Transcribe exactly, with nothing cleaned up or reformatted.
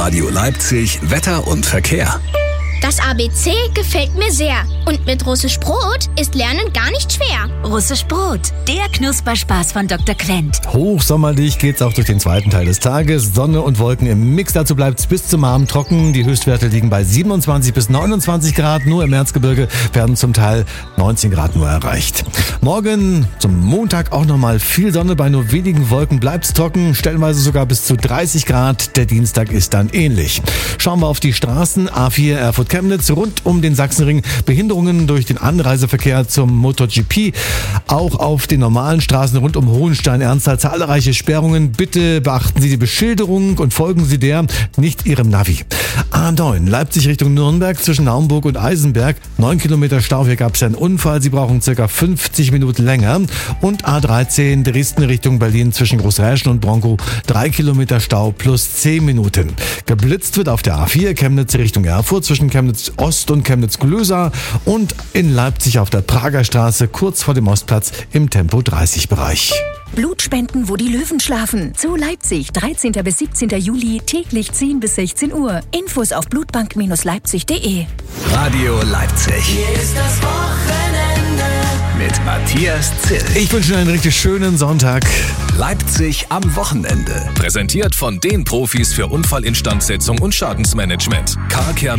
Radio Leipzig Wetter und Verkehr. Das A B C gefällt mir sehr. Und mit Russisch Brot ist Lernen gar nicht schwer. Russisch Brot, der Knusperspaß von Doktor Quent. Hochsommerlich geht's auch durch den zweiten Teil des Tages. Sonne und Wolken im Mix. Dazu bleibt's bis zum Abend trocken. Die Höchstwerte liegen bei siebenundzwanzig bis neunundzwanzig Grad. Nur im Erzgebirge werden zum Teil neunzehn Grad nur erreicht. Morgen zum Montag auch nochmal viel Sonne. Bei nur wenigen Wolken bleibt's trocken. Stellenweise sogar bis zu dreißig Grad. Der Dienstag ist dann ähnlich. Schauen wir auf die Straßen. A vier Erfurt-Chemnitz rund um den Sachsenring. Behinderungen durch den Anreiseverkehr zum MotoGP. Auch auf den normalen Straßen rund um Hohenstein-Ernsthal zahlreiche Sperrungen. Bitte beachten Sie die Beschilderung und folgen Sie der, nicht Ihrem Navi. A neun Leipzig Richtung Nürnberg zwischen Naumburg und Eisenberg. neun Kilometer Stau, hier gab es einen Unfall. Sie brauchen circa fünfzig Minuten länger. Und A dreizehn Dresden Richtung Berlin zwischen Großräschen und Bronkow. drei Kilometer Stau plus zehn Minuten. Geblitzt wird auf der A vier Chemnitz Richtung Erfurt zwischen Chemnitz Ost und Chemnitz Glösa und in Leipzig auf der Prager Straße kurz vor dem Ostplatz im Tempo dreißig Bereich. Blutspenden, wo die Löwen schlafen. Zu Leipzig, dreizehnten bis siebzehnten Juli, täglich zehn bis sechzehn Uhr. Infos auf blutbank Leipzig punkt de. Radio Leipzig. Hier ist das Wochenende Mit Matthias Zill. Ich wünsche Ihnen einen richtig schönen Sonntag. Leipzig am Wochenende. Präsentiert von den Profis für Unfallinstandsetzung und Schadensmanagement. Car Care